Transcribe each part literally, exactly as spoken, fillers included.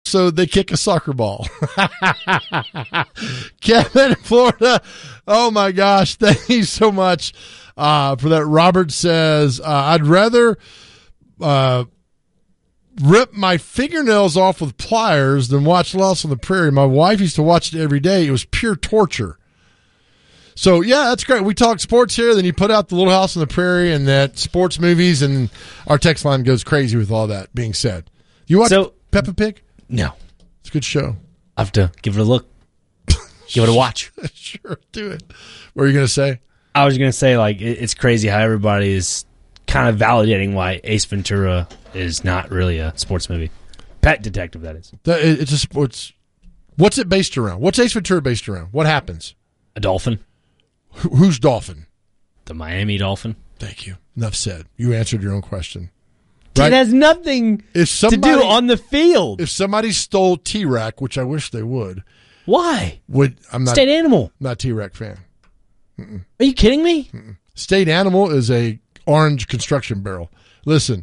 so they kick a soccer ball. Kevin in Florida. Oh my gosh. Thank you so much uh, for that. Robert says, uh, I'd rather uh, rip my fingernails off with pliers than watch Lost on the Prairie. My wife used to watch it every day. It was pure torture. So, yeah, that's great. We talk sports here. Then you put out the Little House on the Prairie and that sports movies, and our text line goes crazy with all that being said. You watch so, Peppa Pig? No. It's a good show. I have to give it a look. Give it a watch. Sure, do it. What are you going to say? I was going to say, like, it's crazy how everybody is kind of validating why Ace Ventura is not really a sports movie. Pet Detective, that is. It's a sports. What's it based around? What's Ace Ventura based around? What happens? A dolphin. Who's dolphin? The Miami Dolphin. Thank you. Enough said. You answered your own question. Right? It has nothing if somebody, to do on the field. If somebody stole T-Rac, which I wish they would. Why? Would I'm not State Animal. Not T-Rac fan. Mm-mm. Are you kidding me? Mm-mm. State Animal is a orange construction barrel. Listen.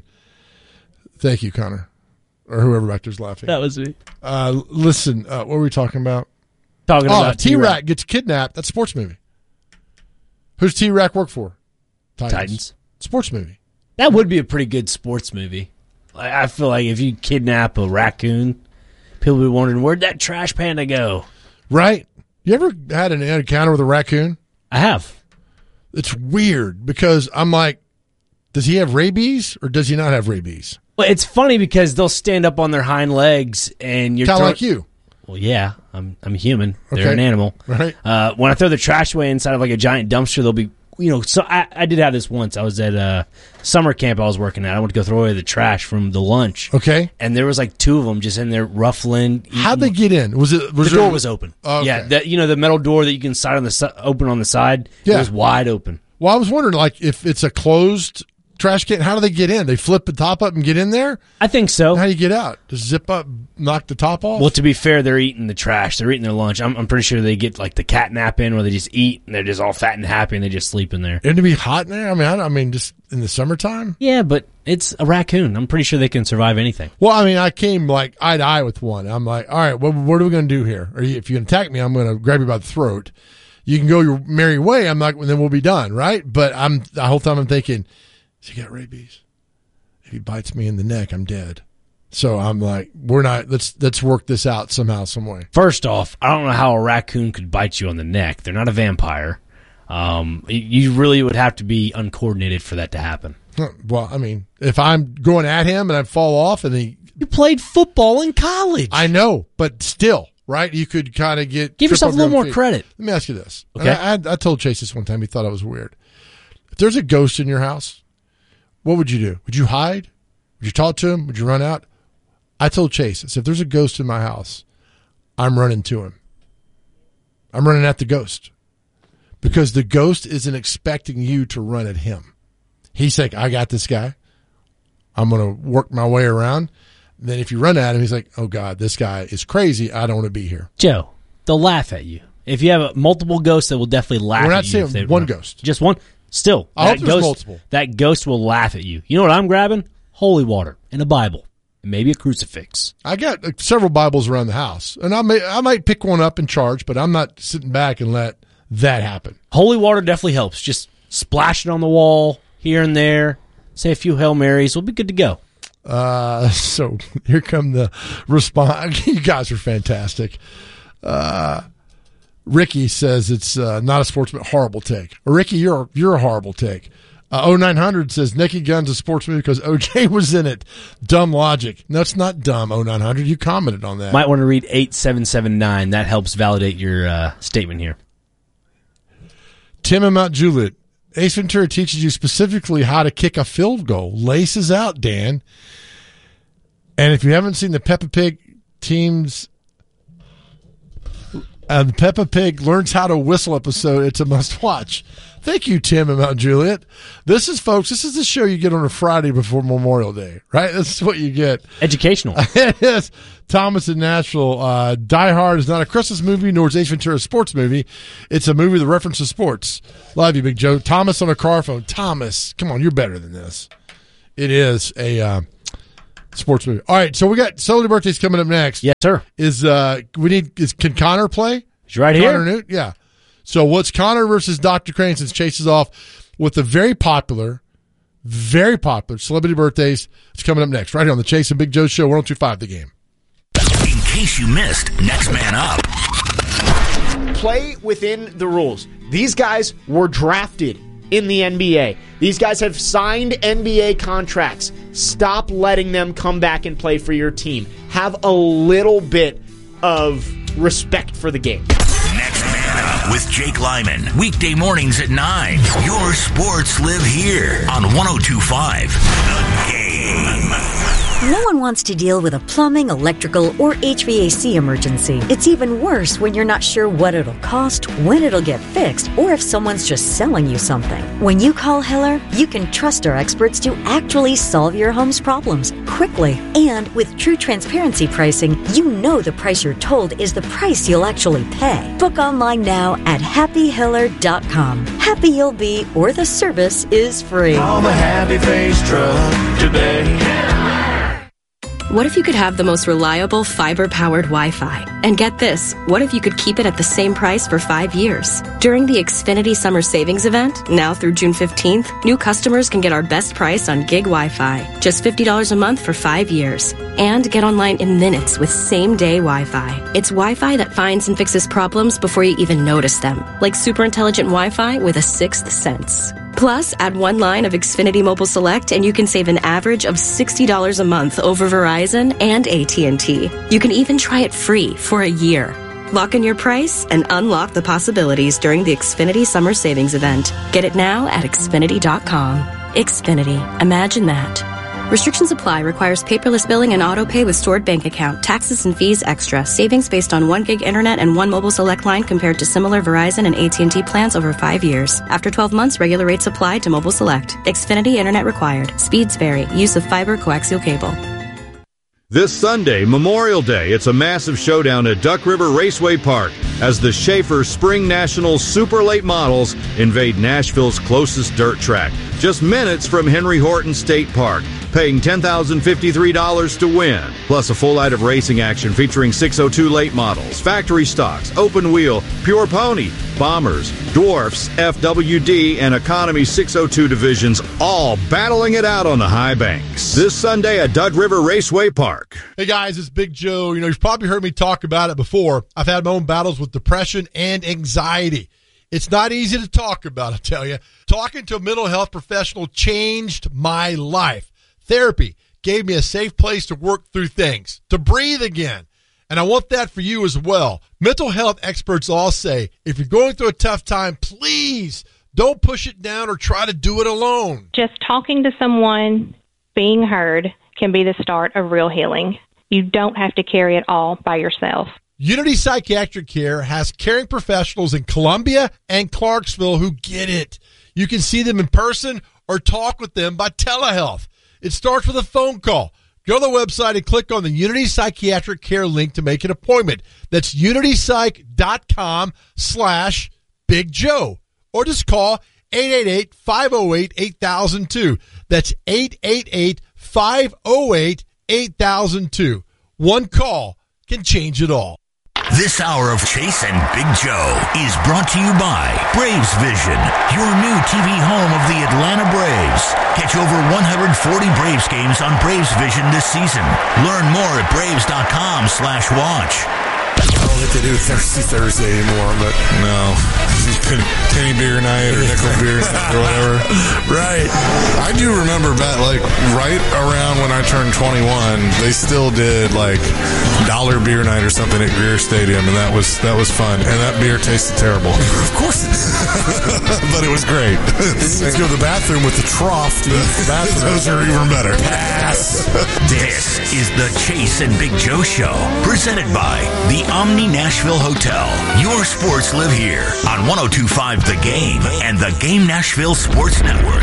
Thank you, Connor. Or whoever back there's laughing. That was me. Uh, listen, uh, what were we talking about? Talking oh, about T-Rac. T-Rac gets kidnapped. That's a sports movie. Who's T-Rac work for? Titans. Titans. Sports movie. That would be a pretty good sports movie. I feel like if you kidnap a raccoon, people would be wondering, where'd that trash panda go? Right. You ever had an encounter with a raccoon? I have. It's weird because I'm like, does he have rabies or does he not have rabies? Well, it's funny because they'll stand up on their hind legs and you're kind of throw- like you. Well, yeah, I'm I'm human. They're okay. an animal. Right. Uh, when I throw the trash away inside of like a giant dumpster, they'll be, you know, so I, I did have this once. I was at a summer camp I was working at. I went to go throw away the trash from the lunch. Okay. And there was like two of them just in there ruffling. Eating. How'd they get in? Was it was the there, door was open? Oh, okay. Yeah, that, you know, the metal door that you can side on the si- open on the side. Yeah. It was wide open. Well, I was wondering, like, if it's a closed trash can, how do they get in? They flip the top up and get in there? I think so. How do you get out? Just zip up, knock the top off? Well, to be fair, they're eating the trash. They're eating their lunch. I'm, I'm pretty sure they get like the cat nap in where they just eat and they're just all fat and happy and they just sleep in there. It'd be hot in there? I mean, I, I mean, just in the summertime? Yeah, but it's a raccoon. I'm pretty sure they can survive anything. Well, I mean, I came like eye to eye with one. I'm like, all right, what, what are we going to do here? Or if you attack me, I'm going to grab you by the throat. You can go your merry way. I'm like, well, then we'll be done, right? But I'm the whole time I'm thinking, has he got rabies? If he bites me in the neck, I'm dead. So I'm like, we're not. Let's let's work this out somehow, some way. First off, I don't know how a raccoon could bite you on the neck. They're not a vampire. Um, you really would have to be uncoordinated for that to happen. Well, I mean, if I'm going at him and I fall off and he, you played football in college. I know, but still. Right? You could kind of get... Give yourself a little more feet. credit. Let me ask you this. Okay. I, I, I told Chase this one time. He thought it was weird. If there's a ghost in your house, what would you do? Would you hide? Would you talk to him? Would you run out? I told Chase, I said, if there's a ghost in my house, I'm running to him. I'm running at the ghost. Because the ghost isn't expecting you to run at him. He's like, I got this guy. I'm going to work my way around. Then if you run at him, he's like, oh, God, this guy is crazy. I don't want to be here. Joe, they'll laugh at you. If you have a, multiple ghosts, they will definitely laugh We're at not you. saying if they one run. ghost. Just one? Still. I hope that there's ghost, multiple. That ghost will laugh at you. You know what I'm grabbing? Holy water and a Bible. And maybe a crucifix. I got like, several Bibles around the house. And I may I might pick one up and charge, but I'm not sitting back and let that happen. Holy water definitely helps. Just splash it on the wall here and there. Say a few Hail Marys. We'll be good to go. Uh, so here come the response. You guys are fantastic. Uh, Ricky says it's uh, not a sportsman. Horrible take. Ricky, you're you're a horrible take. Uh, oh nine hundred says Naked Gun's a sports movie because O J was in it. Dumb logic. No, it's not dumb. oh nine hundred. You commented on that. Might want to read eight seven seven nine. That helps validate your uh, statement here. Tim and Mount Juliet. Ace Ventura teaches you specifically how to kick a field goal. Laces out, Dan. And if you haven't seen the Peppa Pig teams, uh, the Peppa Pig Learns How to Whistle episode, it's a must-watch. Thank you, Tim and Mount Juliet. This is, folks, this is the show you get on a Friday before Memorial Day, right? This is what you get. Educational. It is. Thomas in Nashville. Uh, Die Hard is not a Christmas movie, nor is Ace Ventura a sports movie. It's a movie that references sports. Love you, Big Joe. Thomas on a car phone. Thomas, come on, you're better than this. It is a uh, sports movie. All right, so we got celebrity birthdays coming up next. Yes, sir. Is uh we need is can Connor play? He's right Connor here. Newt? Yeah. So what's Connor versus Doctor Crane since Chase is off with the very popular, very popular celebrity birthdays. It's coming up next, right here on the Chase and Big Joe Show, one oh two point five The Game. In case you missed, Next Man Up. Play within the rules. These guys were drafted in the N B A. These guys have signed N B A contracts. Stop letting them come back and play for your team. Have a little bit of respect for the game. Next Man Up with Jake Lyman. Weekday mornings at nine. Your sports live here on one oh two point five The Game. No one wants to deal with a plumbing, electrical, or H V A C emergency. It's even worse when you're not sure what it'll cost, when it'll get fixed, or if someone's just selling you something. When you call Heller, you can trust our experts to actually solve your home's problems quickly. And with true transparency pricing, you know the price you're told is the price you'll actually pay. Book online now at happy heller dot com. Happy you'll be, or the service is free. Call the Happy Face truck today. What if you could have the most reliable fiber-powered Wi-Fi? And get this, what if you could keep it at the same price for five years? During the Xfinity Summer Savings Event, now through June fifteenth, new customers can get our best price on gig Wi-Fi, just fifty dollars a month for five years. And get online in minutes with same-day Wi-Fi. It's Wi-Fi that finds and fixes problems before you even notice them, like super intelligent Wi-Fi with a sixth sense. Plus, add one line of Xfinity Mobile Select and you can save an average of sixty dollars a month over Verizon and A T and T. You can even try it free for a year. Lock in your price and unlock the possibilities during the Xfinity Summer Savings Event. Get it now at Xfinity dot com. Xfinity. Imagine that. Restrictions apply. Requires paperless billing and auto pay with stored bank account. Taxes and fees extra. Savings based on one gig internet and one mobile select line compared to similar Verizon and A T and T plans over five years. After twelve months, regular rates apply to mobile select. Xfinity internet required. Speeds vary. Use of fiber coaxial cable. This Sunday, Memorial Day, it's a massive showdown at Duck River Raceway Park as the Schaefer Spring Nationals Super Late Models invade Nashville's closest dirt track, just minutes from Henry Horton State Park, paying ten thousand fifty-three dollars to win. Plus a full night of racing action featuring six oh two late models, factory stocks, open wheel, pure pony, bombers, dwarfs, F W D, and economy six oh two divisions, all battling it out on the high banks. This Sunday at Duck River Raceway Park. Hey guys, it's Big Joe. You know, you've probably heard me talk about it before. I've had my own battles with depression and anxiety. It's not easy to talk about, I tell you. Talking to a mental health professional changed my life. Therapy gave me a safe place to work through things, to breathe again. And I want that for you as well. Mental health experts all say, if you're going through a tough time, please don't push it down or try to do it alone. Just talking to someone, being heard, can be the start of real healing. You don't have to carry it all by yourself. Unity Psychiatric Care has caring professionals in Columbia and Clarksville who get it. You can see them in person or talk with them by telehealth. It starts with a phone call. Go to the website and click on the Unity Psychiatric Care link to make an appointment. That's unitypsych.com slash Big Joe. Or just call eight eight eight, five oh eight, eight thousand two. That's eight eight eight, five oh eight, eight thousand two. One call can change it all. This hour of Chase and Big Joe is brought to you by Braves Vision, your new T V home of the Atlanta Braves. Catch over one hundred forty Braves games on Braves Vision this season. Learn more at braves.com slash watch. I don't think they do Thirsty Thursday anymore, but no. Penny beer night or nickel beer night or whatever. Right. I do remember back, like, right around when I turned twenty-one, they still did, like, dollar beer night or something at Greer Stadium, and that was that was fun. And that beer tasted terrible. Of course it did. But it was great. Let's go to the bathroom with the trough to use the bathroom. Those are even better. Pass. This is the Chase and Big Joe Show, presented by the Omni Nashville Hotel. Your sports live here on one oh two point five The Game and the Game Nashville Sports Network.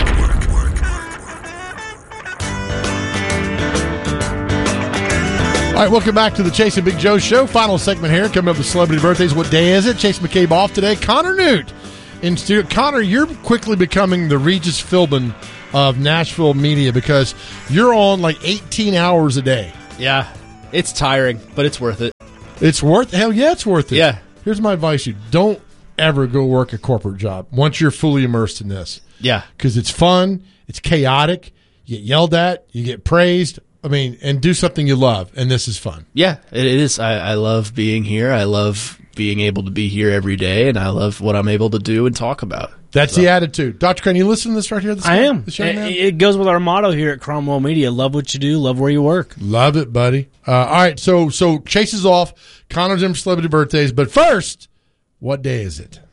All right, welcome back to the Chase and Big Joe Show. Final segment here, coming up with celebrity birthdays. What day is it? Chase McCabe off today. Connor Newt in studio. Connor, you're quickly becoming the Regis Philbin of Nashville media because you're on like eighteen hours a day. Yeah, it's tiring, but it's worth it. It's worth hell yeah, it's worth it. Yeah. Here's my advice: you don't ever go work a corporate job once you're fully immersed in this. Yeah, because it's fun, it's chaotic. You get yelled at, you get praised. I mean, and do something you love, and this is fun. Yeah, it is. I, I love being here. I love being able to be here every day, and I love what I'm able to do and talk about. That's so. The attitude. Doctor Crane, you listen to this right here? This I guy, am. This young It, man? it goes with our motto here at Cromwell Media. Love what you do, love where you work. Love it, buddy. Uh, all right, so so Chase is off. Connor's in for celebrity birthdays. But first, what day is it?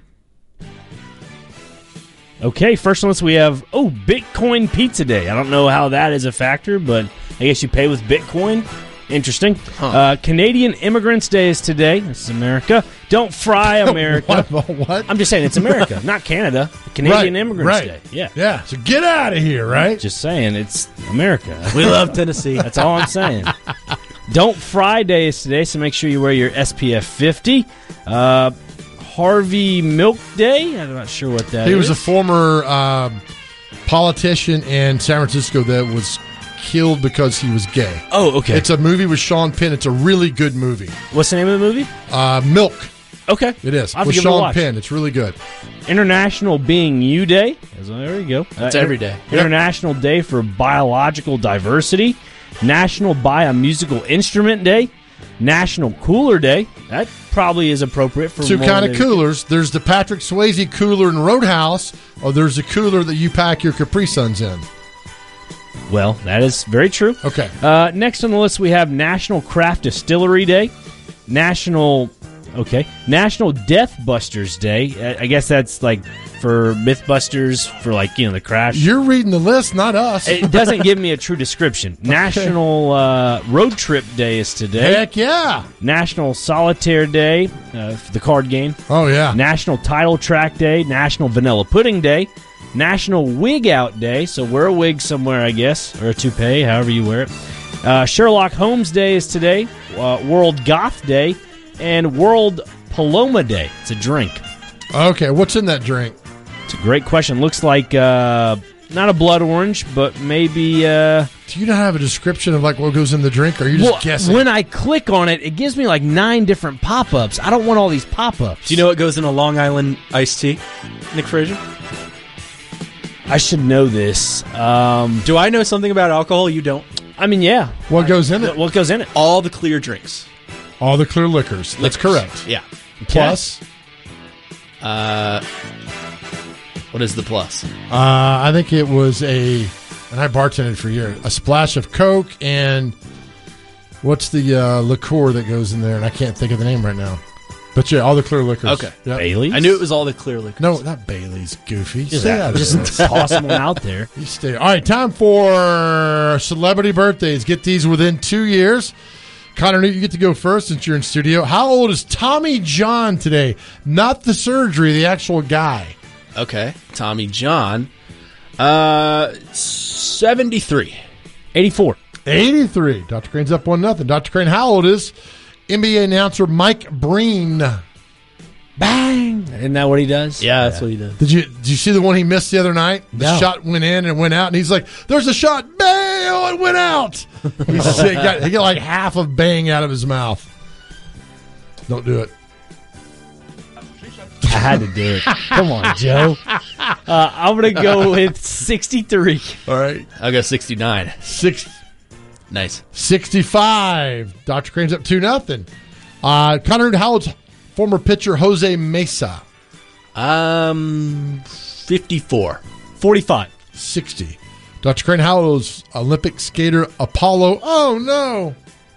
Okay, first on this we have, oh, Bitcoin Pizza Day. I don't know how that is a factor, but I guess you pay with Bitcoin. Interesting. Huh. Uh, Canadian Immigrants Day is today. This is America. Don't fry America. what, what? I'm just saying it's America, not Canada. Canadian right, Immigrants right. Day. Yeah. Yeah, so get out of here, right? Just saying, it's America. We love Tennessee. That's all I'm saying. Don't Fry Day is today, so make sure you wear your S P F fifty. Uh... Harvey Milk Day? I'm not sure what that he is. He was a former um, politician in San Francisco that was killed because he was gay. Oh, okay. It's a movie with Sean Penn. It's a really good movie. What's the name of the movie? Uh, Milk. Okay. It is. I'll with give it a Sean watch. Penn. It's really good. International Being You Day. There you go. That's uh, every day. International yep. Day for Biological Diversity. National Buy a Musical Instrument Day. National Cooler Day. That probably is appropriate for two kind of than- coolers. There's the Patrick Swayze cooler in Roadhouse, or there's a cooler that you pack your Capri Suns in. Well, that is very true. Okay. Uh, next on the list, we have National Craft Distillery Day, National, okay, National Death Busters Day. I guess that's like for Mythbusters, for like, you know, the crash. You're reading the list, not us. It doesn't give me a true description. Okay. National uh, Road Trip Day is today. Heck yeah. National Solitaire Day, uh, for the card game. Oh, yeah. National Title Track Day, National Vanilla Pudding Day, National Wig Out Day, so wear a wig somewhere, I guess, or a toupee, however you wear it. Uh, Sherlock Holmes Day is today, uh, World Goth Day, and World Paloma Day. It's a drink. Okay, what's in that drink? It's a great question. Looks like uh, not a blood orange, but maybe... Uh, Do you not have a description of like what goes in the drink, or are you just well, guessing? When I click on it, it gives me like nine different pop-ups. I don't want all these pop-ups. Do you know what goes in a Long Island iced tea, Nick Frazier? I should know this. Um, Do I know something about alcohol you don't? I mean, yeah. What goes in it? What goes in it? All the clear drinks. All the clear liquors. That's Liquors. correct. Yeah. Plus? Uh, what is the plus? Uh, I think it was a, and I bartended for years, a splash of Coke and what's the uh, liqueur that goes in there? And I can't think of the name right now. But yeah, all the clear liquors. Okay. Yep. Bailey's? I knew it was all the clear liquors. No, not Bailey's, Goofy. Just, Stay out of just this. toss them out there. You stay. All right, time for celebrity birthdays. Get these within two years. Connor, you get to go first since you're in studio. How old is Tommy John today? Not the surgery, the actual guy. Okay. Tommy John. Uh, seventy-three. eighty-four. eighty-three. Doctor Crane's up one nothing. Doctor Crane, how old is N B A announcer Mike Breen? Bang! Isn't that what he does? Yeah, that's yeah. what he does. Did you did you see the one he missed the other night? The no. shot went in and went out, and he's like, "There's a shot, bang! Oh, it went out." He's, he, got, he got like half of bang out of his mouth. Don't do it. I had to do it. Come on, Joe. Uh, I'm gonna go with sixty-three. All right, I'll go sixty-nine. Six. Nice. sixty-five. Doctor Crane's up two nothing. Uh, Connor, how old's former pitcher Jose Mesa? Um, fifty-four. forty-five. sixty. Doctor Crane, how old is Olympic skater Apollo? Oh, no.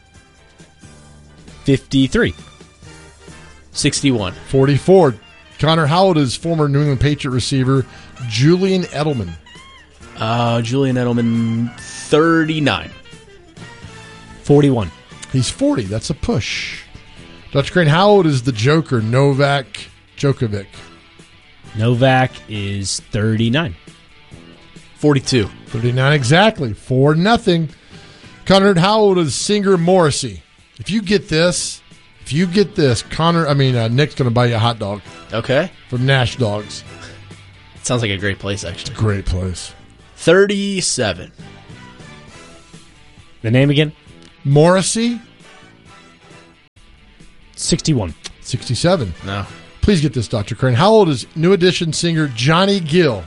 fifty-three. sixty-one. forty-four. Connor, how old is former New England Patriot receiver Julian Edelman? Uh, Julian Edelman, thirty-nine. forty-one. He's forty. That's a push. Doctor Crane, how old is the Joker, Novak Djokovic? Novak is thirty-nine. forty-two. thirty-nine exactly. four nothing. Connor, how old is singer Morrissey? If you get this, if you get this, Connor, I mean, uh, Nick's going to buy you a hot dog. Okay. From Nash Dogs. Sounds like a great place, actually. Great place. thirty-seven. The name again? Morrissey. sixty-one. sixty-seven. No. Please get this, Doctor Crane. How old is New Edition singer Johnny Gill?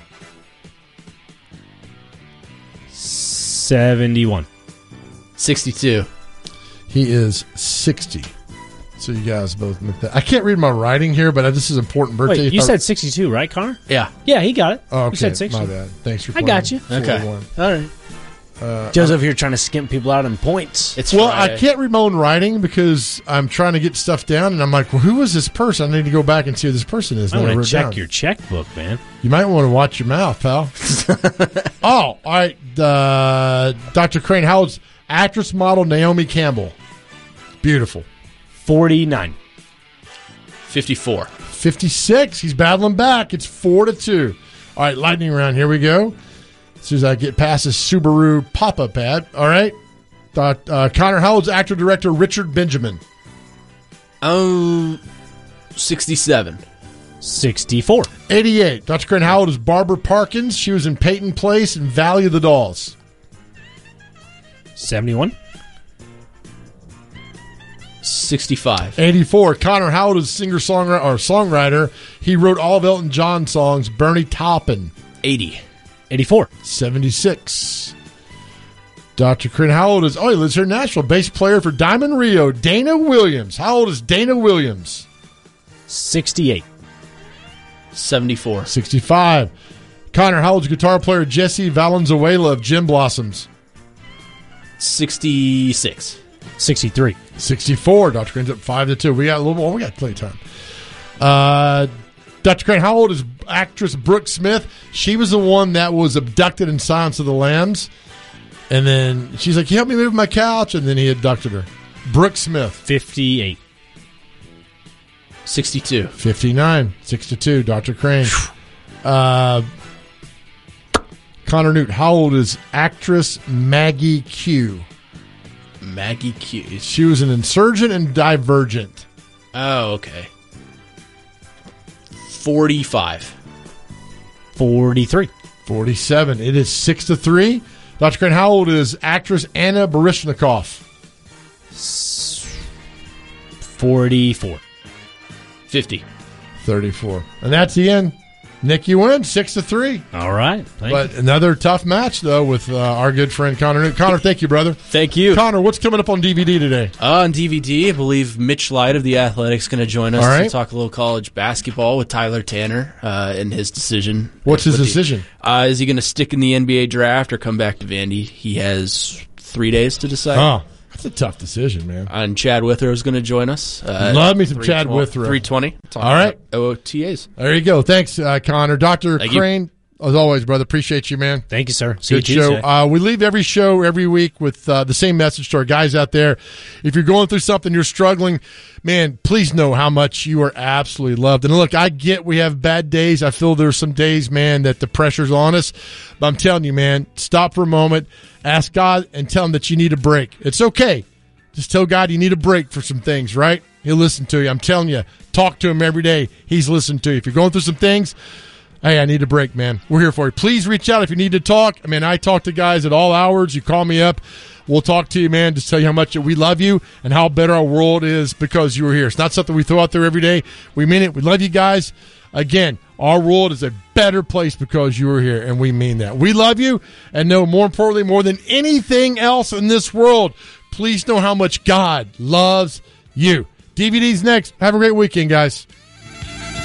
seventy-one. sixty-two. He is sixty. So you guys both make that. I can't read my writing here, but this is important birthday. Wait, you I- said sixty-two, right, Connor? Yeah. Yeah, he got it. Oh, okay. You said sixty. My bad. Thanks for I got you. Okay. forty-one. All right. Uh, Joe's over here trying to skimp people out on points. It's well, Friday. I can't read my own writing because I'm trying to get stuff down, and I'm like, well, who is this person? I need to go back and see who this person is. I And then want wrote to check down. your checkbook, man. You might want to watch your mouth, pal. Oh, all right. Uh, Doctor Crane, how old's actress model Naomi Campbell? Beautiful. forty-nine. fifty-four. fifty-six. He's battling back. It's four to two. All right, lightning round. Here we go. As soon as I get past this Subaru pop-up ad. All right. Uh, uh, Connor, how old's actor-director Richard Benjamin? Oh, sixty-seven. sixty-four. eighty-eight. Doctor Crane, how old is Barbara Parkins? She was in Peyton Place and Valley of the Dolls. seventy-one. sixty-five. eighty-four. Connor, how old is singer-songwriter or songwriter? He wrote all of Elton John's songs, Bernie Taupin. eighty. eighty-four. seventy-six. Doctor Crane, how old is, oh, he lives here in Nashville, bass player for Diamond Rio, Dana Williams. How old is Dana Williams? sixty-eight. seventy-four. sixty-five. Connor, how old is guitar player Jesse Valenzuela of Gin Blossoms? sixty-six. sixty-three. sixty-four. Doctor Crane's up five to two. We got a little more. We got playtime. Uh, Doctor Crane, how old is actress Brooke Smith? She was the one that was abducted in Silence of the Lambs. And then she's like, "Can you help me move my couch?" And then he abducted her. Brooke Smith. fifty-eight. sixty-two. fifty-nine. six to two. Doctor Crane. Uh, Connor Newt, how old is actress Maggie Q? Maggie Q. She was an insurgent and Divergent. Oh, okay. forty-five. forty-three. forty-seven. It is six to three. Doctor Crane, how old is actress Anna Baryshnikov? forty-four. fifty. thirty-four. And that's the end. Nick, you win six to three. All right. Thank But you. another tough match, though, with uh, our good friend Connor Newt. Connor, thank you, brother. Thank you. Connor, what's coming up on D V D today? Uh, on D V D, I believe Mitch Light of The Athletic's going to join us All right. to talk a little college basketball with Tyler Tanner uh, and his decision. What's his With the- decision? uh, is he going to stick in the N B A draft or come back to Vandy? He has three days to decide. Oh, that's a tough decision, man. And Chad Withrow is going to join us. Uh, Love me some Chad Withrow. three twenty. All right. O O T As. There you go. Thanks, uh, Connor. Doctor Thank you. Crane, as always, brother, appreciate you, man. Thank you, sir. See Good you show. Tuesday. Uh, we leave every show every week with uh, the same message to our guys out there. If you're going through something, you're struggling, man, please know how much you are absolutely loved. And look, I get we have bad days. I feel there's some days, man, that the pressure's on us. But I'm telling you, man, stop for a moment, ask God, and tell him that you need a break. It's okay. Just tell God you need a break for some things, right? He'll listen to you. I'm telling you, talk to him every day. He's listening to you. If you're going through some things, hey, I need a break, man. We're here for you. Please reach out if you need to talk. I mean, I talk to guys at all hours. You call me up. We'll talk to you, man. Just tell you how much we love you and how better our world is because you were here. It's not something we throw out there every day. We mean it. We love you guys. Again, our world is a better place because you were here, and we mean that. We love you, and know more importantly, more than anything else in this world, please know how much God loves you. D V D's next. Have a great weekend, guys.